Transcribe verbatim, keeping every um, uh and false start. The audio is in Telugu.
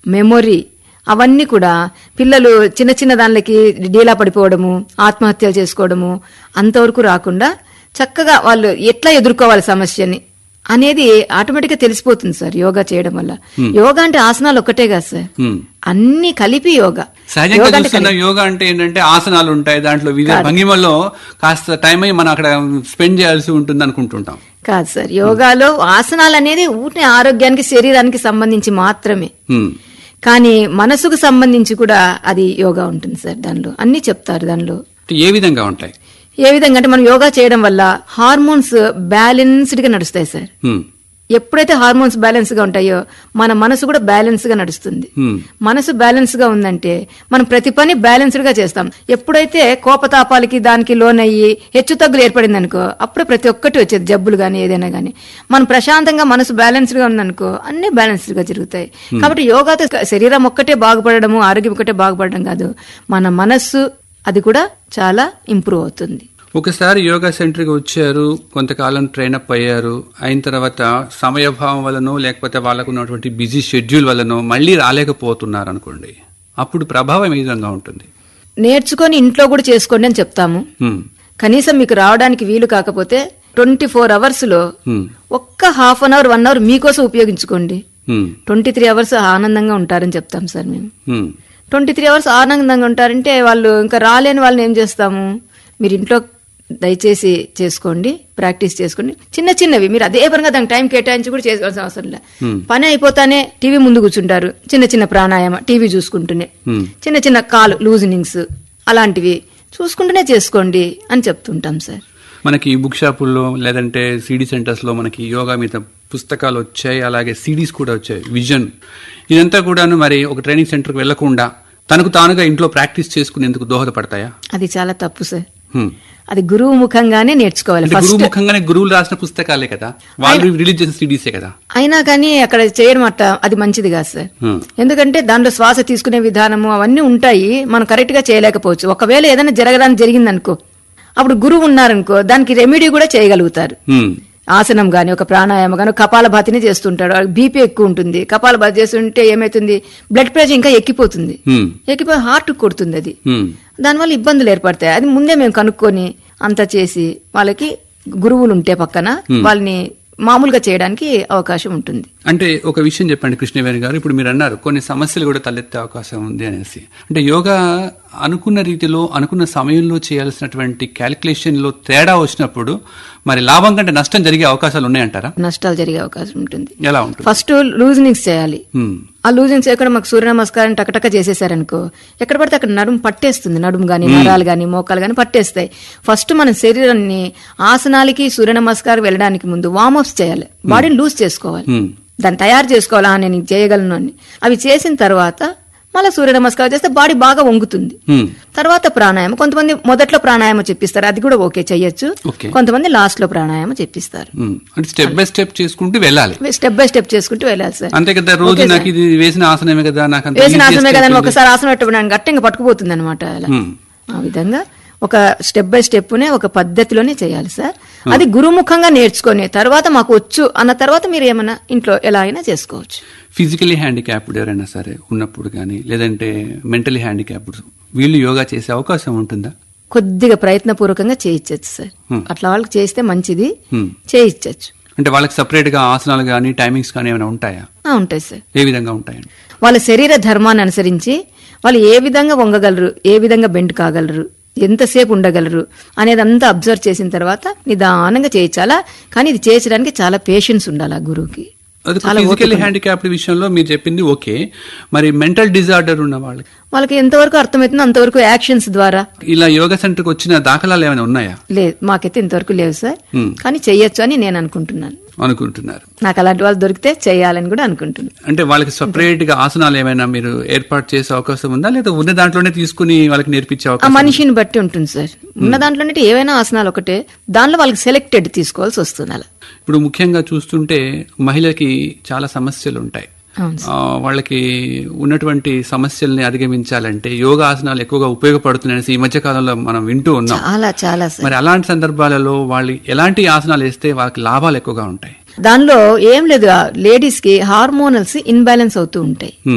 మెమొరీ అవన్నీ కూడా పిల్లలు చిన్న చిన్న దానిలకి డీలా పడిపోవడము, ఆత్మహత్యలు చేసుకోవడము అంతవరకు రాకుండా చక్కగా వాళ్ళు ఎట్లా ఎదుర్కోవాలి సమస్యని అనేది ఆటోమేటిక్ గా తెలిసిపోతుంది సార్ యోగా చేయడం వల్ల. యోగా అంటే ఆసనాలు ఒక్కటే కాదు సార్, అన్ని కలిపి యోగా. సహజంగా చూస్తున్న యోగా అంటే ఏంటంటే ఆసనాలు ఉంటాయి, దాంట్లో వివిధ భంగిమల్లో కాస్త టైం అయ్యి మనం అక్కడ స్పెండ్ చేయాల్సి ఉంటుంది అనుకుంటుంటాం. కాదు సార్, యోగాలో ఆసనాలు అనేది ఊటి ఆరోగ్యానికి శరీరానికి సంబంధించి మాత్రమే, కానీ మనసుకు సంబంధించి కూడా అది యోగా ఉంటుంది సార్. దానిలో అన్ని చెప్తారు. దానిలో ఏ విధంగా ఉంటాయి? ఏ విధంగా అంటే మనం యోగా చేయడం వల్ల హార్మోన్స్ బ్యాలెన్స్డ్ గా నడుస్తాయి సార్. ఎప్పుడైతే హార్మోన్స్ బ్యాలెన్స్ గా ఉంటాయో మన మనసు కూడా బ్యాలెన్స్ గా నడుస్తుంది. మనసు బ్యాలెన్స్ గా ఉందంటే మనం ప్రతి పని బ్యాలెన్స్డ్ గా చేస్తాం. ఎప్పుడైతే కోపతాపాలకి దానికి లోనయ్యి హెచ్చు తగ్గులు ఏర్పడింది అనుకో, అప్పుడు ప్రతి ఒక్కటి వచ్చేది, జబ్బులు గానీ ఏదైనా గానీ. మనం ప్రశాంతంగా మనసు బ్యాలెన్స్డ్ గా ఉందనుకో అన్ని బ్యాలెన్స్డ్ గా జరుగుతాయి. కాబట్టి యోగాతో శరీరం ఒక్కటే బాగుపడము, ఆరోగ్యం ఒక్కటే బాగుపడడం కాదు, మన మనస్సు అది కూడా చాలా ఇంప్రూవ్ అవుతుంది. ఒకసారి యోగా సెంటర్ కి వచ్చారు, కొంతకాలం ట్రైన్ అప్ అయ్యారు, అయిన తర్వాత సమయభావం వలనో లేకపోతే వాళ్ళకు ఉన్నటువంటి బిజీ షెడ్యూల్ వలనో మళ్లీ రాలేకపోతున్నారు అనుకోండి, అప్పుడు ప్రభావం ఏ విధంగా ఉంటుంది? నేర్చుకొని ఇంట్లో కూడా చేసుకోండి అని చెప్తాము. కనీసం మీకు రావడానికి వీలు కాకపోతే ట్వంటీ ఫోర్ అవర్స్ లో ఒక్క half an hour one hour మీకోసం ఉపయోగించుకోండి. ట్వంటీ త్రీ అవర్స్ ఆనందంగా ఉంటారని చెప్తాం సార్ మేము. ట్వంటీ త్రీ అవర్స్ ఆనందంగా ఉంటారంటే వాళ్ళు ఇంకా రాలేని వాళ్ళని ఏం చేస్తాము, మీరు ఇంట్లో దయచేసి చేసుకోండి, ప్రాక్టీస్ చేసుకోండి. చిన్న చిన్నవి మీరు అదే పరంగా దానికి టైం కేటాయించి కూడా చేసుకోవాల్సిన అవసరం లేదు. పని అయిపోతానే టీవీ ముందు కూర్చుంటారు, చిన్న చిన్న ప్రాణాయామ టీవీ చూసుకుంటూనే, చిన్న చిన్న కాలు లూజనింగ్స్ అలాంటివి చూసుకుంటూనే చేసుకోండి అని చెప్తుంటాం సార్. మనకి బుక్ షాపుల్లో లేదంటే సిడీ సెంటర్స్ లో మనకి యోగా మీద పుస్తకాలు వచ్చాయి, అలాగే సిడీస్ కూడా వచ్చాయి, విజన్. ఇదంతా కూడాను మరి ఒక ట్రైనింగ్ సెంటర్ కు వెళ్లకుండా తనకు తానుగా ఇంట్లో ప్రాక్టీస్ చేసుకునేందుకు దోహదపడతాయా? అది చాలా తప్పు సార్. అది గురువు ముఖంగానే నేర్చుకోవాలి. గురువు ముఖంగానే, గురువులు రాసిన పుస్తకాలే కదా, వాళ్ళు రిలీజ్ చేసిన సిడీసే కదా. అయినా కానీ అక్కడ చేయడం అట్ట అది మంచిది కాదు సార్. ఎందుకంటే దాంట్లో శ్వాస తీసుకునే విధానము అవన్నీ ఉంటాయి, మనం కరెక్ట్ గా చేయలేకపోవచ్చు. ఒకవేళ ఏదైనా జరగడానికి జరిగిందనుకో, అప్పుడు గురువు ఉన్నారనుకో దానికి రెమెడీ కూడా చేయగలుగుతారు. ఆసనం గాని ఒక ప్రాణాయామం గాని కపాలభాతిని చేస్తుంటాడు, బీపీ ఎక్కువ ఉంటుంది, కపాలభాతి చేస్తుంటే ఏమైతుంది, బ్లడ్ ప్రెషర్ ఇంకా ఎక్కిపోతుంది, ఎక్కిపోయి హార్ట్ కొడుతుంది. అది దానివల్ల ఇబ్బందులు ఏర్పడతాయి. అది ముందే మేము కనుక్కొని అంతా చేసి వాళ్ళకి గురువులు ఉంటే పక్కన వాళ్ళని మామూలుగా చేయడానికి అవకాశం ఉంటుంది. అంటే ఒక విషయం చెప్పండి కృష్ణవేణి గారు, ఇప్పుడు మీరు అన్నారు కొన్ని సమస్యలు కూడా తలెత్తే అవకాశం ఉంది అనేసి. అంటే యోగా అనుకున్న రీతిలో అనుకున్న సమయంలో చేయాల్సినటువంటి క్యాలిక్యులేషన్ లో తేడా వచ్చినప్పుడు మరి లాభం కంటే నష్టం జరిగే అవకాశాలు ఉన్నాయంటారా? నష్టాలు జరిగే అవకాశం ఉంటుంది. ఎలా ఉంటుంది? ఫస్ట్ లూజనింగ్స్ చేయాలి. ఆ లూజనింగ్స్ చేయకుండా మాకు సూర్య నమస్కారం టకటక చేసేసారనుకో ఎక్కడ పడితే అక్కడ నడుము పట్టేస్తుంది, నడుము గాని నరాలు గాని మోకాలు గాని పట్టేస్తాయి. ఫస్ట్ మన శరీరాన్ని ఆసనాలకి సూర్య నమస్కారం వెళ్ళడానికి ముందు వార్మప్స్ చేయాలి, బాడీని లూజ్ చేసుకోవాలి, దాన్ని తయారు చేసుకోవాలా నేను చేయగలను అని. అవి చేసిన తర్వాత మళ్ళీ సూర్య నమస్కారం చేస్తే బాడీ బాగా వంగుతుంది. తర్వాత ప్రాణాయామం, కొంతమంది మొదట్లో ప్రాణాయామం చెప్పిస్తారు, అది కూడా ఓకే చెయ్యొచ్చు. కొంతమంది లాస్ట్ లో ప్రాణాయామం చెప్పిస్తారు. స్టెప్ బై స్టెప్ చేసుకుంటూ వెళ్ళాలి, స్టెప్ బై స్టెప్ చేసుకుంటూ వెళ్ళాలి సార్. అంతే కదా, రోజు నాకు ఇది వేసిన ఆసనమే కదా, నాకు వేసిన ఆసనమే కదా, ఒకసారి ఆసనం పెట్టడానికి గట్టిగా పట్టుకుపోతుంది అనమాట. అలా ఆ విధంగా ఒక స్టెప్ బై స్టెప్ నే ఒక పద్ధతిలోనే చేయాలి సార్. అది గురుముఖంగా నేర్చుకుని తర్వాత మాకు వచ్చు అన్న తర్వాత మీరు ఏమైనా ఇంట్లో ఎలా అయినా చేసుకోవచ్చు. ఫిజికలీ హ్యాండిక్యాప్డ్ ఎవరైనా సరే ఉన్నప్పుడు కానీ లేదంటే మెంటలీ హ్యాండిక్యాప్డ్ వీళ్ళు యోగా చేసే అవకాశం ఉంటుందా? కొద్దిగా ప్రయత్నపూర్వకంగా చేయించచ్చు సార్. అట్లా వాళ్ళకి చేస్తే మంచిది, చేయించచ్చు. అంటే వాళ్ళకి సపరేట్ గా ఆసనాలు కానీ టైమింగ్స్ కానీ ఏమైనా ఉంటాయా? ఉంటాయి సార్. ఏ విధంగా ఉంటాయండి? వాళ్ళ శరీర ధర్మాన్ని అనుసరించి వాళ్ళు ఏ విధంగా వంగగలరు, ఏ విధంగా బెండ్ కాగలరు, ఎంతసేపు ఉండగలరు అనేది అంతా అబ్జర్వ్ చేసిన తర్వాత నిదానంగా చేయించాలా. కానీ ఇది చేయించడానికి చాలా పేషెన్స్ ఉండాలి ఆ గురువుకి. ఫిజికల్ హ్యాండిక్యాప్డ్ విషయంలో మీరు చెప్పింది ఓకే, మరి మెంటల్ డిజార్డర్ ఉన్న వాళ్ళకి వాళ్ళకి ఎంతవరకు అర్థమవుతుందో అంతవరకు యాక్షన్స్ ద్వారా ఇలా యోగా సెంటర్ కి వచ్చిన దాఖలాలు ఏమైనా ఉన్నాయా? లేదు, మాకైతే ఇంతవరకు లేవు సార్. కానీ చెయ్యొచ్చు అని నేను అనుకుంటున్నాను. అనుకుంటున్నారు? నాకు అలాంటి వాళ్ళు దొరికితే చేయాలని కూడా అనుకుంటున్నాను. అంటే వాళ్ళకి సపరేట్ గా ఆసనాలు ఏమైనా మీరు ఏర్పాటు చేసే అవకాశం ఉందా, లేదా ఉన్న దాంట్లోనే తీసుకుని వాళ్ళకి నేర్పించే అవకాశం? మనిషిని బట్టి ఉంటుంది సార్. ఉన్న దాంట్లోనే ఏవైనా ఆసనాలు ఒకటే, దానిలో వాళ్ళకి సెలెక్టెడ్ తీసుకోవాల్సి వస్తుంది. అలా ఇప్పుడు ముఖ్యంగా చూస్తుంటే మహిళకి చాలా సమస్యలు ఉంటాయి. వాళ్ళకి ఉన్నటువంటి సమస్యల్ని అధిగమించాలంటే యోగా ఆసనాలు ఎక్కువగా ఉపయోగపడుతున్నాయని ఈ మధ్య కాలంలో మనం వింటూ ఉన్నాం. చాలా చాలా మరి అలాంటి సందర్భాలలో వాళ్ళు ఎలాంటి ఆసనాలు వేస్తే వాళ్ళకి లాభాలు ఎక్కువగా ఉంటాయి? దానిలో ఏం లేదు, లేడీస్ కి హార్మోనల్స్ ఇన్బ్యాలెన్స్ అవుతూ ఉంటాయి.